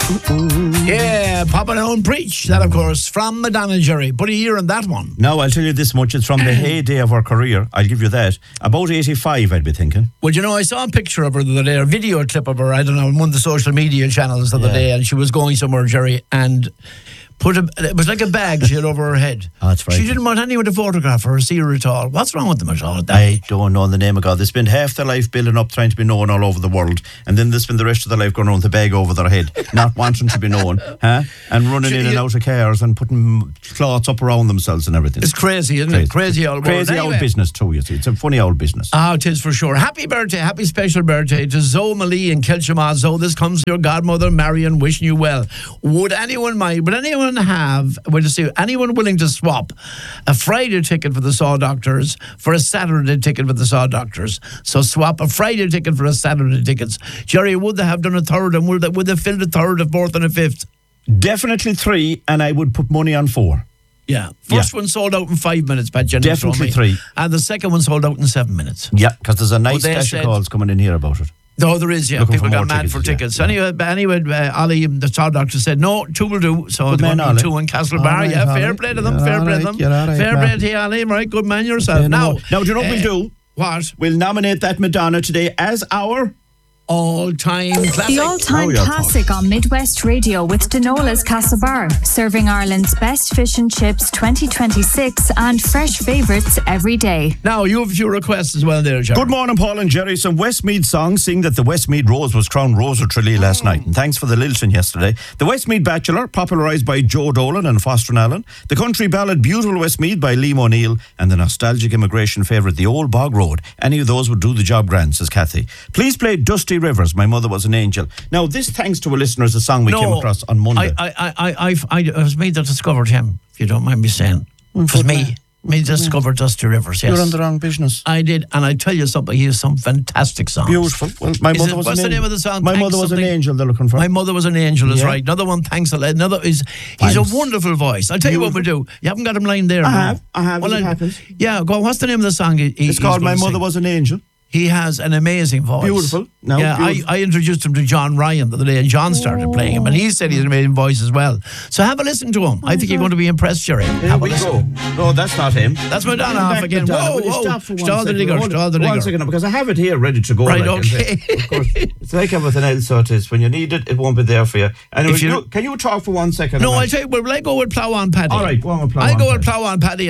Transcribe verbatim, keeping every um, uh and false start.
Yeah, Papa Don't Preach. That, of course, from Madonna, Jerry. Put a year on that one. Now, I'll tell you this much. It's from the heyday of her career. I'll give you that. About eighty-five, I'd be thinking. Well, you know, I saw a picture of her the other day, a video clip of her, I don't know, on one of the social media channels the other Yeah. day, and she was going somewhere, Jerry, and put a, it was like a bag she had over her head. Oh, that's right. She didn't want anyone to photograph her or see her at all. What's wrong with them at all? I don't know in the name of God. They spend half their life building up, trying to be known all over the world, and then they spend the rest of their life going around with a bag over their head, not wanting to be known, huh? And running in and out of cars and putting cloths up around themselves and everything. It's crazy, isn't crazy. it? Crazy old Crazy world. old Anyway. business too, you see. It's a funny old business. Ah, it is for sure. Happy birthday, happy special birthday to Zoe Malee in Kilshama. Zoe, this comes to your godmother, Marion, wishing you well. Would anyone mind, would anyone have, would you see, anyone willing to swap a Friday ticket for the Saw Doctors for a Saturday ticket for the Saw Doctors? So swap a Friday ticket for a Saturday ticket. Jerry, would they have done a third, and would they, would they filled a third, a fourth and a fifth? Definitely three, and I would put money on four. Yeah. First Yeah. one sold out in five minutes, Pat Jennings. Definitely told me. three. And the second one sold out in seven minutes. Yeah, because there's a nice they stash of said- calls coming in here about it. No, there is, yeah. Looking People for got more mad tickets, for yeah, tickets. yeah. Anyway, but anyway, uh, Ali, the Saw Doctor, said, no, two will do. So Good they're man, going to be Ali. two in Castlebar. All right, yeah, fair Ali. play to them, You're fair all play right, to them. you're all right, fair man. play to you, Ali. Right, good man yourself. Yeah, now, no. Now, do you know what uh, we'll do? What? We'll nominate that Madonna today as our... All-time classic. The all-time Oh, yeah, classic on Midwest Radio with Denola's Castlebar, serving Ireland's best fish and chips twenty twenty-six and fresh favourites every day. Now, you have a few requests as well there, Jerry. Good morning, Paul and Jerry. Some Westmead songs sing that the Westmead Rose was crowned Rose of Tralee last night. And thanks for the Lilton yesterday. The Westmead Bachelor, popularised by Joe Dolan and Foster Allen. The country ballad Beautiful Westmead by Liam O'Neill. And the nostalgic immigration favourite, The Old Bog Road. Any of those would do the job grand, says Kathy. Please play Dusty Rivers, My Mother Was an Angel. Now, this thanks to a listener is a song we no, came across on Monday. I, I, I, I, I, I, it was me that discovered him, if you don't mind me saying. It was me. Me discovered Dusty Rivers, yes. You're on the wrong business. I did, and I tell you something, he has some fantastic songs. Beautiful. Well, my Is mother it- was what's an the name angel. of the song? My Thanks mother was an something. angel they're looking for. My Mother Was an Angel is Yeah. right. Another one, thanks a lot. Another is, he's Thanks. a wonderful voice. I'll tell you what we do. You haven't got him lying there. I no. have. I have, as it I- happens. Yeah, go on. What's the name of the song? He, It's called My Mother Was an Angel. He has an amazing voice. Beautiful. No, yeah, beautiful. I, I introduced him to John Ryan the other day, and John started playing him, and he said he's an amazing voice as well. So have a listen to him. I think you're going to be impressed, Jerry. Here Have a we listen. go. No, that's not him. That's Madonna Back off again. Madonna. Whoa, Will you whoa. stop for one Stall the second? digger, Hold stall the on digger. One second, because I have it here ready to go. Right, like, okay. Of course, it's like everything else, so it is. When you need it, it won't be there for you. Anyway, If you- you, can you talk for one second? No, about- I'll tell you, well, I go with Plow on Paddy. All right, go on with Plow I'll on go with Paddy. Plow on Paddy.